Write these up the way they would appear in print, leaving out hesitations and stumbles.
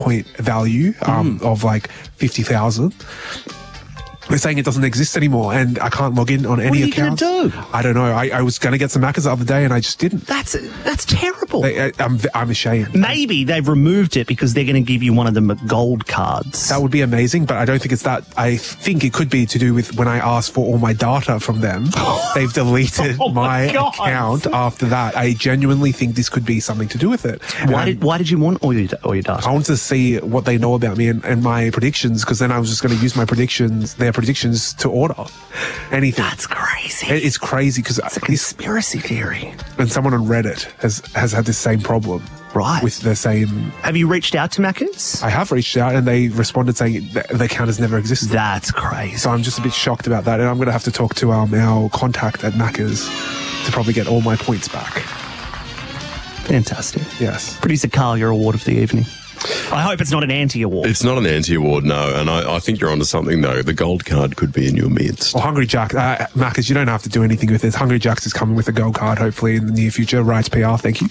point value of like 50,000. They're saying it doesn't exist anymore, and I can't log in on any accounts. What are you going to do? I don't know. I was going to get some Maccas the other day, and I just didn't. That's terrible. I'm ashamed. Maybe they've removed it because they're going to give you one of the gold cards. That would be amazing, but I don't think it's that. I think it could be to do with when I asked for all my data from them. They've deleted my account after that. I genuinely think this could be something to do with it. Why did you want all your data? I wanted to see what they know about me and my predictions, because then I was just going to use their predictions to order anything. That's crazy. It's crazy because it's a conspiracy theory. And someone on Reddit has had the same problem. Right. With the same... Have you reached out to Maccas? I have reached out, and they responded saying the account has never existed. That's crazy. So I'm just a bit shocked about that, and I'm going to have to talk to our contact at Maccas to probably get all my points back. Fantastic. Yes. Producer Carl, your award of the evening. I hope it's not an anti-award. It's not an anti-award, no. And I think you're onto something, though. The gold card could be in your midst. Well, Hungry Jack, Maccas, you don't have to do anything with this. Hungry Jack's is coming with a gold card, hopefully, in the near future. Rights PR, thank you.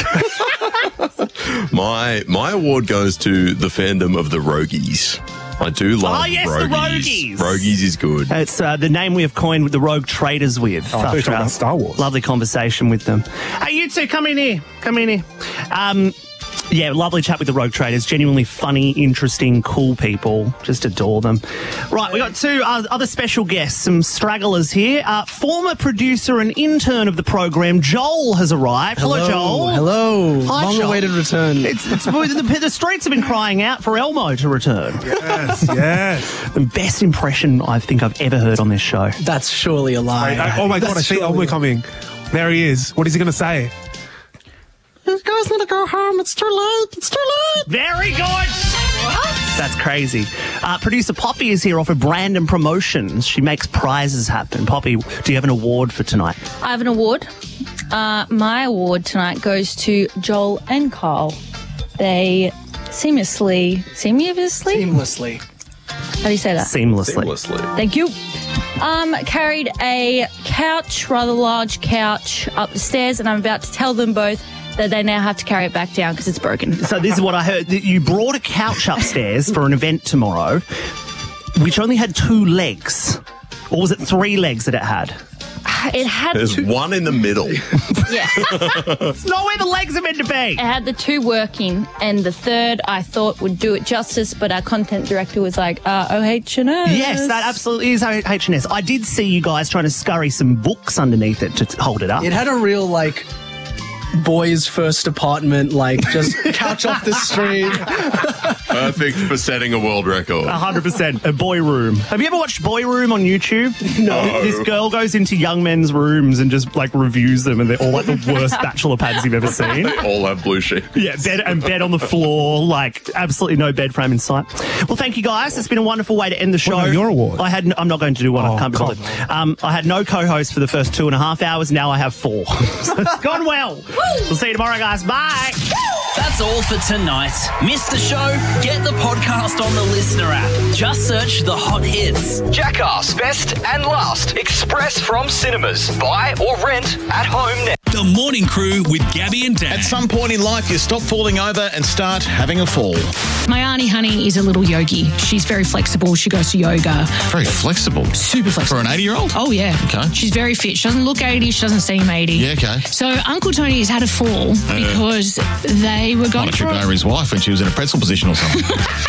My award goes to the fandom of the Roguies. I do love Roguies. the Roguies. Roguies is good. It's the name we have coined with the Rogue Traders with. Oh, I thought you were talking about Star Wars. Lovely conversation with them. Hey, you two, come in here. Yeah, lovely chat with the Rogue Traders. Genuinely funny, interesting, cool people. Just adore them. Right, we got two other special guests, some stragglers here. Former producer and intern of the program, Joel, has arrived. Hello Joel. Hello. Hi, Long-awaited return. The streets have been crying out for Elmo to return. Yes, yes. The best impression I think I've ever heard on this show. That's surely a lie. Oh my God, I see Elmo coming. There he is. What is he going to say? You guys need to go home. It's too late. It's too late. Very good. What? That's crazy. Producer Poppy is here off of Brandon Promotions. She makes prizes happen. Poppy, do you have an award for tonight? I have an award. My award tonight goes to Joel and Carl. They seamlessly. How do you say that? Seamlessly. Thank you. Carried a couch, rather large couch, up the stairs, and I'm about to tell them both that they now have to carry it back down because it's broken. So this is what I heard. You brought a couch upstairs for an event tomorrow, which only had 2 legs. Or was it 3 legs that it had? It had There's one in the middle. Yeah. It's not where the legs are meant to be. It had the 2 working, and the third I thought would do it justice, but our content director was like, OH&S. Yes, that absolutely is OH&S. I did see you guys trying to scurry some books underneath it to hold it up. It had a real, boys' first apartment, just couch off the street. Perfect for setting a world record. 100%. A boy room. Have you ever watched Boy Room on YouTube? No. This girl goes into young men's rooms and just reviews them, and they're all the worst bachelor pads you've ever seen. They all have blue sheet. Yeah, bed on the floor, absolutely no bed frame in sight. Well, thank you guys. It's been a wonderful way to end the show. What about your award? I'm not going to do one. I can't be bothered. I had no co-host for the first 2.5 hours. Now I have 4. So it's gone well. We'll see you tomorrow, guys. Bye. That's all for tonight. Missed the show? Get the podcast on the Listener app. Just search The Hot Hits. Jackass Best and Last Express from cinemas. Buy or rent at home now. The Morning Crew with Gabby and Dan. At some point in life, you stop falling over and start having a fall. My auntie Honey is a little yogi. She's very flexible. She goes to yoga. Very flexible. Super flexible. For an 80-year-old? Oh, yeah. Okay. She's very fit. She doesn't look 80. She doesn't seem 80. Yeah, okay. So Uncle Tony has had a fall because they were going to trip over his wife when she was in a pretzel position or something.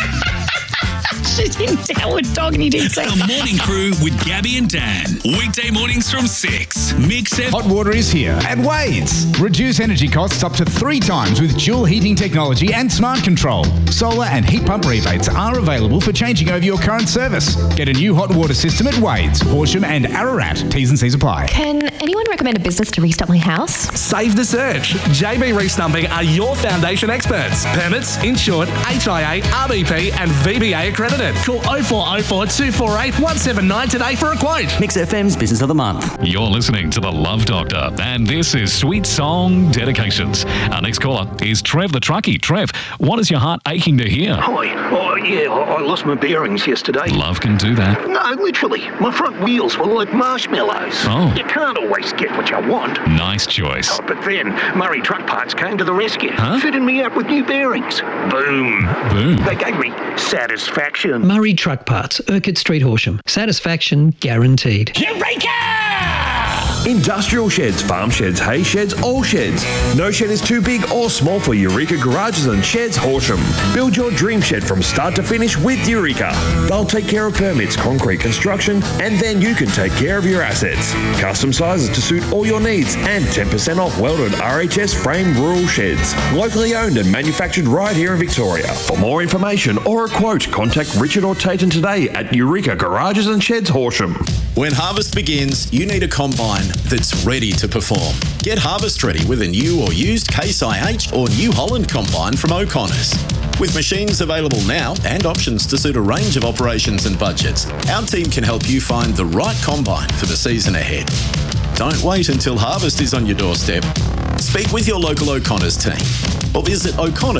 She's in downward dog and he didn't say The Morning Crew with Gabby and Dan. Weekday mornings from 6. Mix FM. Hot water is here at Wade's. Reduce energy costs up to 3 times with dual heating technology and smart control. Solar and heat pump rebates are available for changing over your current service. Get a new hot water system at Wade's, Horsham and Ararat. T's and C's apply. Can anyone recommend a business to restart my house? Save the search. JB Restumping are your foundation experts. Permits, insured, HIA, RBP and VBA accredited. Call 0404 248 179 today for a quote. Mix FM's Business of the Month. You're listening to The Love Doctor, and this is Sweet Song Dedications. Our next caller is Trev the Truckie. Trev, what is your heart aching to hear? Hi. Oh, yeah, I lost my bearings yesterday. Love can do that. No, literally. My front wheels were like marshmallows. Oh. You can't always get what you want. Nice choice. Oh, but then Murray Truck Parts came to the rescue, Huh? fitting me up with new bearings. Boom. Boom. They gave me satisfaction. Murray Truck Parts, Urquhart Street, Horsham. Satisfaction guaranteed. Industrial sheds, farm sheds, hay sheds, all sheds. No shed is too big or small for Eureka Garages and Sheds Horsham. Build your dream shed from start to finish with Eureka. They'll take care of permits, concrete construction, and then you can take care of your assets. Custom sizes to suit all your needs and 10% off welded RHS frame rural sheds. Locally owned and manufactured right here in Victoria. For more information or a quote, contact Richard or Tayton today at Eureka Garages and Sheds Horsham. When harvest begins, you need a combine that's ready to perform. Get harvest ready with a new or used Case IH or New Holland combine from O'Connor's. With machines available now and options to suit a range of operations and budgets, our team can help you find the right combine for the season ahead. Don't wait until harvest is on your doorstep. Speak with your local O'Connor's team or visit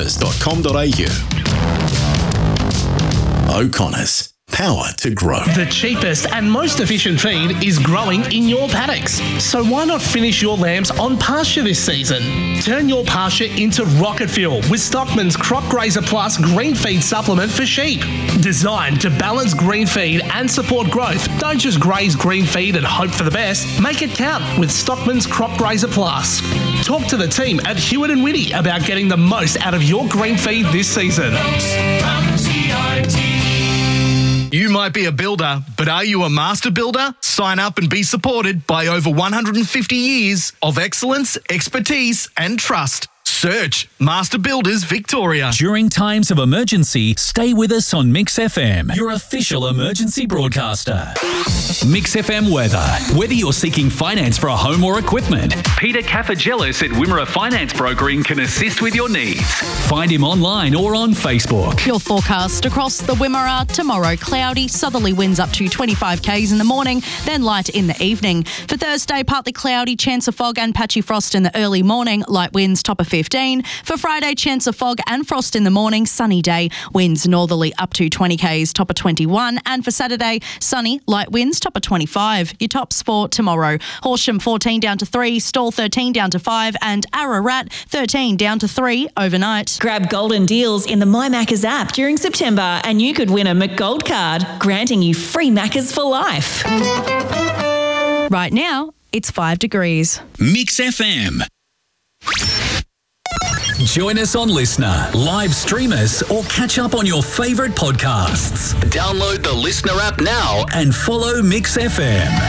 o'connors.com.au. O'Connor's. Power to grow. The cheapest and most efficient feed is growing in your paddocks. So why not finish your lambs on pasture this season? Turn your pasture into rocket fuel with Stockman's Crop Grazer Plus green feed supplement for sheep. Designed to balance green feed and support growth. Don't just graze green feed and hope for the best. Make it count with Stockman's Crop Grazer Plus. Talk to the team at Hewitt and Whitty about getting the most out of your green feed this season. You might be a builder, but are you a master builder? Sign up and be supported by over 150 years of excellence, expertise and trust. Search Master Builders Victoria. During times of emergency, stay with us on Mix FM, your official emergency broadcaster. Mix FM weather. Whether you're seeking finance for a home or equipment, Peter Cafagelis at Wimmera Finance Brokering can assist with your needs. Find him online or on Facebook. Your forecast across the Wimmera: tomorrow cloudy, southerly winds up to 25 k's in the morning, then light in the evening. For Thursday, partly cloudy, chance of fog and patchy frost in the early morning, light winds top of 15. For Friday, chance of fog and frost in the morning, sunny day, winds northerly up to 20 k's, top of 21. And for Saturday, sunny, light winds, top of 25. Your tops for tomorrow: Horsham 14 down to 3, Stawell 13 down to 5, and Ararat 13 down to 3 overnight. Grab golden deals in the My Maccas app during September and you could win a McGold card, granting you free Maccas for life. Right now, it's 5 degrees. Mix FM. Join us on Listener, live stream us, or catch up on your favourite podcasts. Download the Listener app now and follow Mix FM.